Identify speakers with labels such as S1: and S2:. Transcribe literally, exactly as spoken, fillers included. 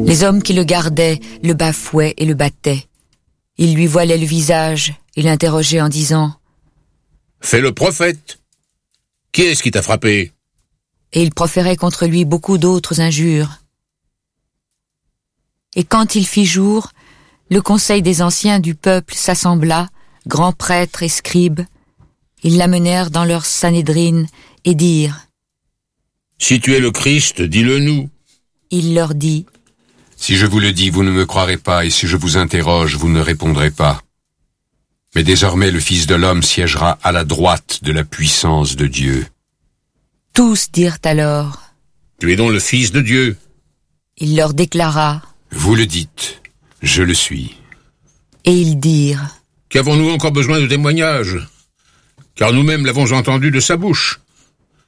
S1: Les hommes qui le gardaient le bafouaient et le battaient. Ils lui voilaient le visage et l'interrogeaient en disant
S2: « Fais le prophète. Qui est-ce qui t'a frappé ?»
S1: Et ils proféraient contre lui beaucoup d'autres injures. Et quand il fit jour, le conseil des anciens du peuple s'assembla, grands prêtres et scribes. Ils l'amenèrent dans leur Sanhédrin et dirent
S2: « Si tu es le Christ, dis-le-nous. »
S1: Il leur dit
S3: « Si je vous le dis, vous ne me croirez pas, et si je vous interroge, vous ne répondrez pas. Mais désormais le Fils de l'homme siégera à la droite de la puissance de Dieu. »
S1: Tous dirent alors
S2: « Tu es donc le Fils de Dieu. »
S1: Il leur déclara
S3: « Vous le dites, je le suis. »
S1: Et ils dirent
S2: « Qu'avons-nous encore besoin de témoignages ? Car nous-mêmes l'avons entendu de sa bouche. »